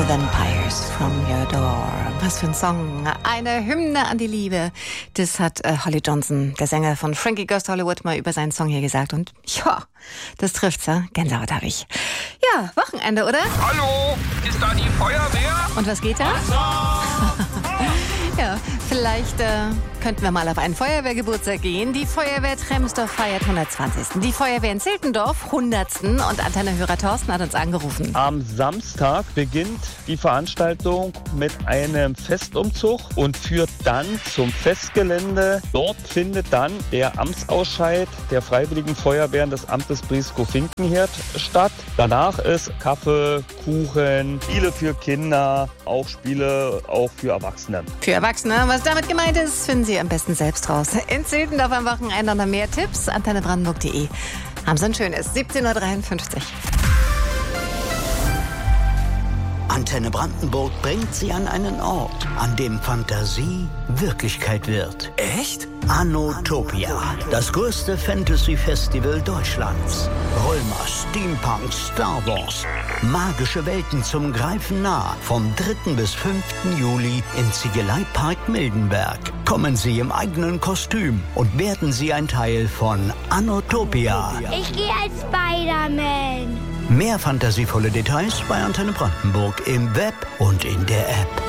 Vampires from Your Door. Was für ein Song. Eine Hymne an die Liebe. Das hat Holly Johnson, der Sänger von Frankie Goes to Hollywood, mal über seinen Song hier gesagt. Und ja, das trifft's, ja. Gänsehaut habe ich. Ja, Wochenende, oder? Hallo, ist da die Feuerwehr? Und was geht da? Ja, vielleicht könnten wir mal auf einen Feuerwehrgeburtstag gehen. Die Feuerwehr Tremsdorf feiert 120. Die Feuerwehr in Zeltendorf 100. Und Antenne-Hörer Thorsten hat uns angerufen. Am Samstag beginnt die Veranstaltung mit einem Festumzug und führt dann zum Festgelände. Dort findet dann der Amtsausscheid der Freiwilligen Feuerwehren des Amtes Brieskow-Finkenhirt statt. Danach ist Kaffee, Kuchen, Spiele für Kinder, auch Spiele auch für Erwachsene. Für Erwachsene, was damit gemeint ist, finden Sie am besten selbst raus. In Zeltendorf am Wochenende noch mehr Tipps. antennebrandenburg.de. Haben Sie ein schönes 17:53 Uhr. Antenne Brandenburg bringt Sie an einen Ort, an dem Fantasie Wirklichkeit wird. Echt? Anotopia, das größte Fantasy-Festival Deutschlands. Römer, Steampunk, Star Wars. Magische Welten zum Greifen nah. Vom 3. bis 5. Juli im Ziegeleipark Mildenberg. Kommen Sie im eigenen Kostüm und werden Sie ein Teil von Anotopia. Ich gehe als Spider-Man. Mehr fantasievolle Details bei Antenne Brandenburg im Web und in der App.